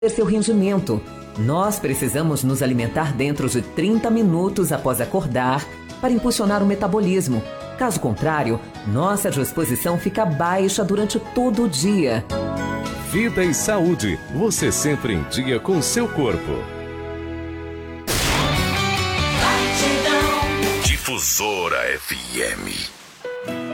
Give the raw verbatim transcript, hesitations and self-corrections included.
seu rendimento. Nós precisamos nos alimentar dentro de trinta minutos após acordar para impulsionar o metabolismo. Caso contrário, nossa disposição fica baixa durante todo o dia. Vida e saúde, você sempre em dia com o seu corpo. Difusora F M.